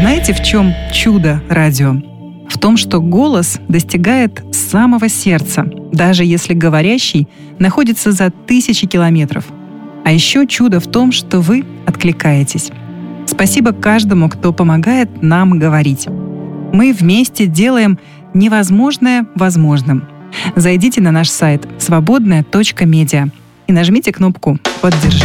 Знаете, в чем чудо радио? В том, что голос достигает самого сердца, даже если говорящий находится за тысячи километров. А еще чудо в том, что вы откликаетесь. Спасибо каждому, кто помогает нам говорить. Мы вместе делаем невозможное возможным. Зайдите на наш сайт свободная.медиа и нажмите кнопку «Поддержи».